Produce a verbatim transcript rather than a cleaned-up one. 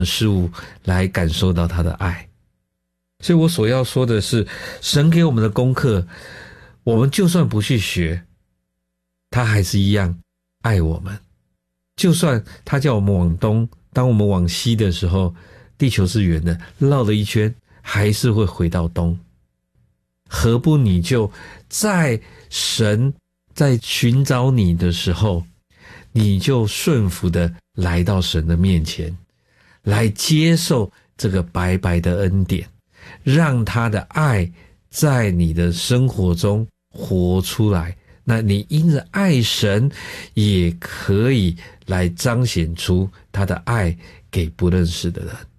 事物来感受到他的爱。所以我所要说的是，神给我们的功课，我们就算不去学，他还是一样爱我们。就算他叫我们往东，当我们往西的时候，地球是圆的，绕了一圈还是会回到东。何不你就在神在寻找你的时候，你就顺服的来到神的面前，来接受这个白白的恩典，让他的爱在你的生活中活出来。那你因着爱神，也可以来彰显出他的爱给不认识的人。